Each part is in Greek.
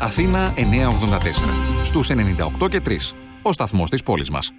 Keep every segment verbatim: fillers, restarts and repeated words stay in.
Αθήνα εννιακόσια ογδόντα τέσσερα. Στους ενενήντα οκτώ και τρία. Ο σταθμός της πόλης μας.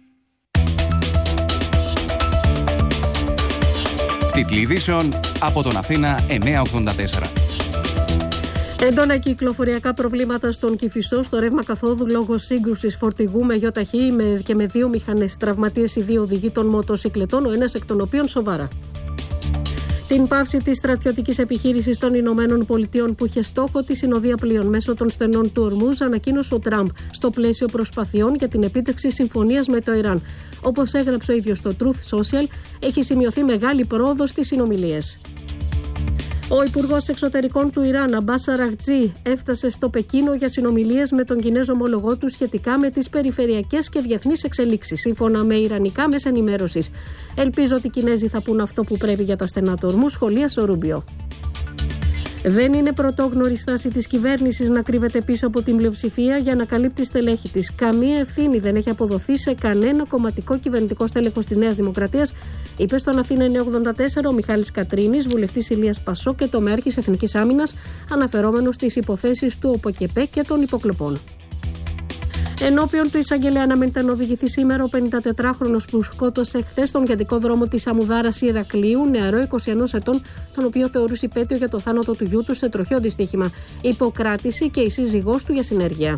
Τίτλοι ειδήσεων από τον Αθήνα εννιακόσια ογδόντα τέσσερα. Έντονα κυκλοφοριακά προβλήματα στον Κηφισό στο ρεύμα καθόδου λόγω σύγκρουσης φορτηγού με γιοταχή και με δύο μηχανές. Τραυματίες οι δύο οδηγοί των μοτοσυκλετών, ο ένας εκ των οποίων σοβαρά. Την πάυση της στρατιωτικής επιχείρησης των Ηνωμένων Πολιτειών που είχε στόχο τη συνοδεία πλοίων μέσω των στενών του Ορμούζ ανακοίνωσε ο Τραμπ στο πλαίσιο προσπαθειών για την επίτευξη συμφωνίας με το Ιράν. Όπως έγραψε ο ίδιος στο Truth Social, έχει σημειωθεί μεγάλη πρόοδος στις συνομιλίες. Ο Υπουργός Εξωτερικών του Ιράν, Αμπάς Αραγτζή, έφτασε στο Πεκίνο για συνομιλίες με τον Κινέζο ομολογό του σχετικά με τις περιφερειακές και διεθνείς εξελίξεις, σύμφωνα με ιρανικά μέσα ενημέρωσης. Ελπίζω ότι οι Κινέζοι θα πούν αυτό που πρέπει για τα στενά του Ορμού, σχολίασε ο Ρούμπιο. Δεν είναι πρωτόγνωρη στάση της κυβέρνησης να κρύβεται πίσω από την πλειοψηφία για να καλύπτει στελέχη της. Καμία ευθύνη δεν έχει αποδοθεί σε κανένα κομματικό κυβερνητικό στέλεχος της Νέας Δημοκρατίας, είπε στον Αθήνα εννιακόσια ογδόντα τέσσερα ο Μιχάλης Κατρίνης, βουλευτής Ηλίας Πασό και τομεάρχης Εθνικής Άμυνας, αναφερόμενος στις υποθέσεις του ΟΠΟΚΕΠΕ και των υποκλοπών. Ενώπιον του εισαγγελέα αναμένεται να οδηγηθεί σήμερα ο πενηντατετράχρονος που σκότωσε χθες στον κεντρικό δρόμο της Αμουδάρας Ηρακλείου, νεαρό είκοσι ενός ετών, τον οποίο θεωρούσε υπέτειο για το θάνατο του γιού του σε τροχαίο δυστύχημα. Υποκράτηση και η σύζυγός του για συνέργεια.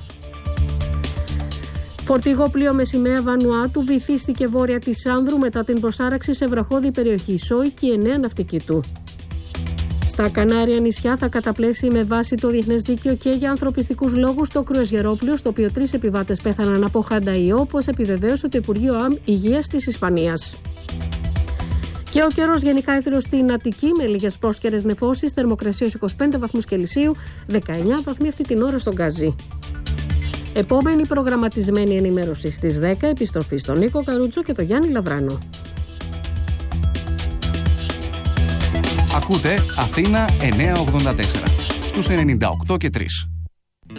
Φορτηγό πλοίο με σημαία Βανουάτου βυθίστηκε βόρεια της Άνδρου μετά την προσάραξη σε βραχώδη περιοχή Σόι και η εννέα ναυτική του. Στα Κανάρια νησιά θα καταπλέσει με βάση το διεθνές δίκαιο και για ανθρωπιστικούς λόγους το κρουαζιερόπλοιο, στο οποίο τρεις επιβάτες πέθαναν από χανταϊό, όπως επιβεβαίωσε το Υπουργείο Υγείας της Ισπανίας. Και ο καιρός γενικά έθριος στην Αττική με λίγες πρόσκαιρες νεφώσεις, θερμοκρασία είκοσι πέντε βαθμούς Κελσίου, δεκαεννέα βαθμοί αυτή την ώρα στον Γκαζί. Επόμενη προγραμματισμένη ενημέρωση στις δέκα, επιστροφή στον Νίκο Καρούτσο και τον Γιάννη Λαβράνο. Ακούτε Αθήνα εννιακόσια ογδόντα τέσσερα στους ενενήντα οκτώ και τρία.